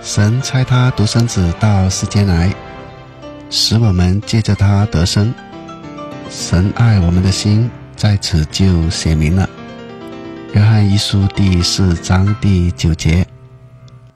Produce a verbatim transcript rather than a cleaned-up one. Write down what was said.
神差他独生子到世间来，使我们借着他得生。神爱我们的心在此就显明了。约翰一书第四章第九节。